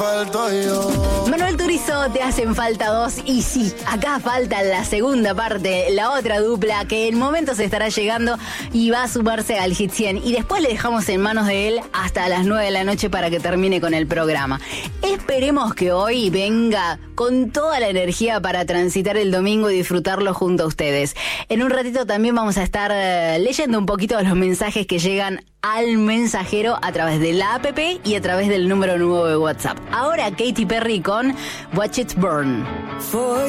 Manuel Turizo, Te hacen falta dos. Y sí, acá falta la segunda parte, la otra dupla que en momentos estará llegando y va a sumarse al Hit 100. Y después le dejamos en manos de él hasta las 9 de la noche para que termine con el programa. Esperemos que hoy venga con toda la energía para transitar el domingo y disfrutarlo junto a ustedes. En un ratito también vamos a estar leyendo un poquito los mensajes que llegan al mensajero a través de la app y a través del número nuevo de WhatsApp. Ahora Katy Perry con Watch It Burn.